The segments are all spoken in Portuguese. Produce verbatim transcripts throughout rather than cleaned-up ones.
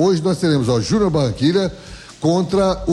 Hoje nós teremos, ó, Júnior Barranquilla contra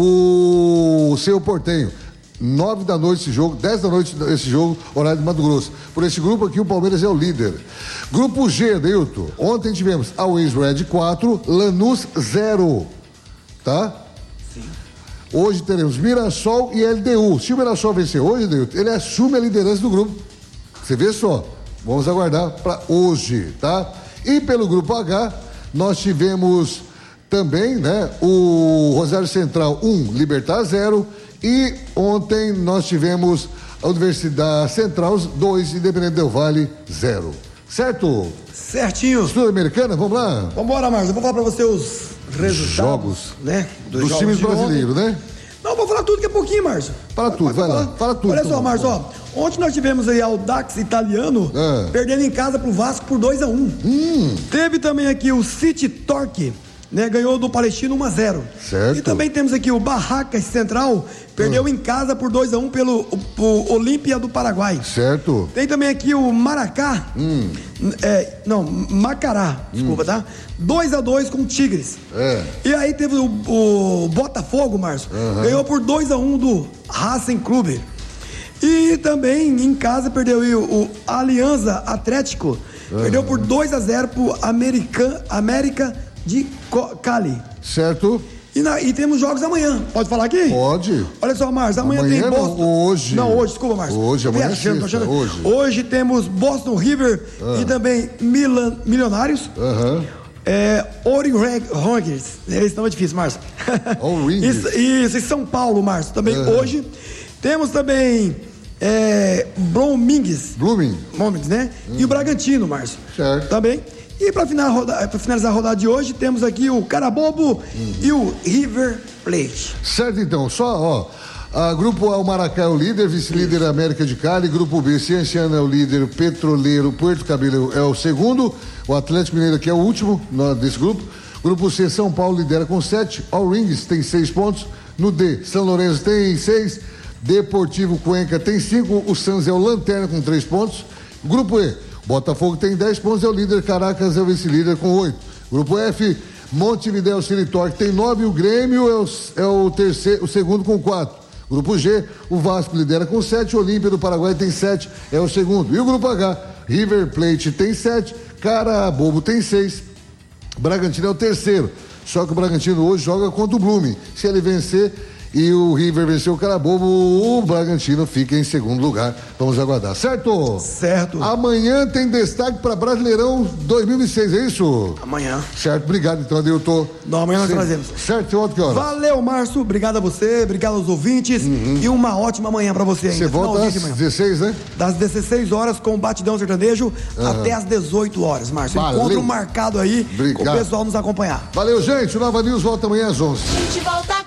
o Seu Portenho. Nove da noite esse jogo, dez da noite esse jogo, horário de Mato Grosso. Por esse grupo aqui, o Palmeiras é o líder. Grupo G, Deilton. Ontem tivemos Always Red quatro, Lanús zero. Tá? Sim. Hoje teremos Mirassol e L D U. Se o Mirassol vencer hoje, Deilton, ele assume a liderança do grupo. Você vê só. Vamos aguardar para hoje, tá? E pelo grupo H, nós tivemos também, né, o Rosário Central um, Libertad zero. E ontem nós tivemos a Universidade Central dois, Independente Del Valle zero. Certo? Certinho. Estudo Americana, vamos lá? Vamos embora, Márcio. Eu vou falar para você os resultados. Jogos, né? Dos, dos jogos times brasileiros, né? Não, vou falar tudo daqui a pouquinho, Márcio. Fala tudo, vai lá. Fala tudo. Olha só, Márcio, ó. Ontem nós tivemos aí o Audax italiano é. perdendo em casa pro Vasco por dois a um. Hum. Teve também aqui o City Torque, né, ganhou do Palestino um a zero. Certo. E também temos aqui o Barracas Central, perdeu hum. em casa por dois a um pelo o, Olímpia do Paraguai. Certo. Tem também aqui o Maracá, hum. é, não, Macará, desculpa, hum. tá? dois a dois com o Tigres. É. E aí teve o, o Botafogo, Márcio, uhum. ganhou por dois a um do Racing Clube. E também em casa perdeu o, o Alianza Atlético, uhum. perdeu por dois a zero pro American, América de Cali. Certo. E, na, e temos jogos amanhã. Pode falar aqui? Pode. Olha só, Márcio, amanhã, amanhã tem Boston. Não, hoje. Não, hoje, desculpa, Márcio. Hoje, amanhã achando, achando. Hoje. Hoje temos Boston River ah. e também Milan, Milionários. Aham. Uh-huh. É, Orihuela, esse não é difícil, Márcio. isso, isso, e São Paulo, Márcio, também uh-huh. hoje. Temos também é, Bloomings. Blooming. Bloomings, né? Hum. E o Bragantino, Márcio. Certo. Também. E para finalizar a rodada de hoje, temos aqui o Carabobo uhum. e o River Plate. Certo, então, só, ó. A grupo A, o Maracá é o líder, vice-líder América de Cali. Grupo B, Cienciano é o líder, Petroleiro, Puerto Cabelo é o segundo. O Atlético Mineiro aqui é o último no, desse grupo. Grupo C, São Paulo lidera com sete. All Rings tem seis pontos. No D, São Lourenço tem seis. Deportivo Cuenca tem cinco. O Santos é o lanterna com três pontos. Grupo E, Botafogo tem dez pontos, é o líder. Caracas é o vice-líder com oito. Grupo F, Montevidéu City Torque tem nove. O Grêmio é o, é o terceiro, o segundo com quatro. Grupo G, o Vasco lidera com sete. O Olímpia do Paraguai tem sete, é o segundo. E o Grupo H, River Plate tem sete. Carabobo tem seis. Bragantino é o terceiro. Só que o Bragantino hoje joga contra o Blooming. Se ele vencer e o River venceu o Carabobo, o Bragantino fica em segundo lugar. Vamos aguardar, certo? Certo. Amanhã tem destaque para Brasileirão dois mil e seis, é isso? Amanhã. Certo, obrigado então, Adeilton. Não, amanhã nós trazemos. Certo, volta que hora? Valeu, Márcio, obrigado a você, obrigado aos ouvintes uhum. e uma ótima manhã para você ainda. Você volta às dezesseis, né? Das dezesseis horas com o Batidão Sertanejo uhum. até às dezoito horas, Márcio. Valeu. Encontro marcado aí, com o pessoal nos acompanhar. Valeu, gente, o Nova News volta amanhã às onze. A gente volta